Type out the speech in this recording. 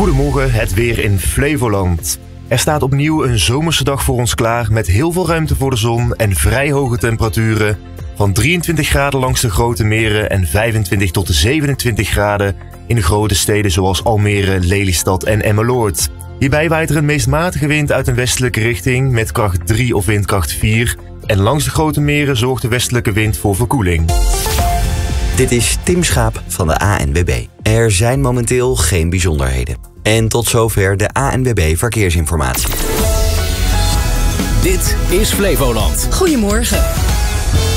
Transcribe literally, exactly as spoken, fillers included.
Goedemorgen, het weer in Flevoland. Er staat opnieuw een zomerse dag voor ons klaar met heel veel ruimte voor de zon en vrij hoge temperaturen. Van drieëntwintig graden langs de grote meren en vijfentwintig tot zevenentwintig graden in de grote steden zoals Almere, Lelystad en Emmeloord. Hierbij waait er een meest matige wind uit een westelijke richting met kracht drie of windkracht vier. En langs de grote meren zorgt de westelijke wind voor verkoeling. Dit is Tim Schaap van de A N W B. Er zijn momenteel geen bijzonderheden. En tot zover de A N W B Verkeersinformatie. Dit is Flevoland. Goedemorgen.